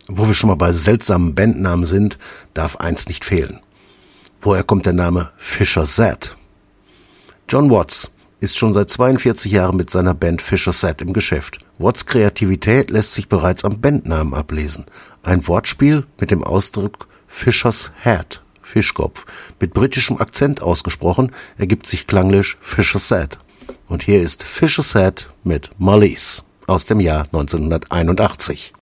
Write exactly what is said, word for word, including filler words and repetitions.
Wo wir schon mal bei seltsamen Bandnamen sind, darf eins nicht fehlen. Woher kommt der Name Fisher Z? John Watts ist schon seit zweiundvierzig Jahren mit seiner Band Fisher Z im Geschäft. Watts' Kreativität lässt sich bereits am Bandnamen ablesen. Ein Wortspiel mit dem Ausdruck Fisher's Head, Fischkopf, mit britischem Akzent ausgesprochen, ergibt sich klanglich Fisher Z. Und hier ist Fisher Z mit Mollies aus dem Jahr neunzehnhunderteinundachtzig.